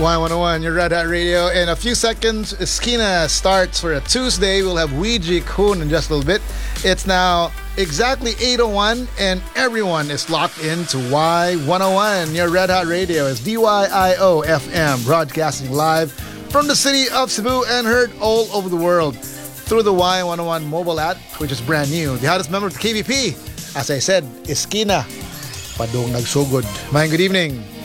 Y101, your Red Hat Radio. In a few seconds, Esquina starts for a Tuesday. We'll have Ouija Kun in just a little bit. It's now exactly 8:01, and everyone is locked into Y101, your Red Hat Radio. It's DYIO FM, broadcasting live from the city of Cebu and heard all over the world through the Y101 mobile app, which is brand new. The hottest member of the KBP, as I said, Esquina. Padong nagsugod. Man, good evening.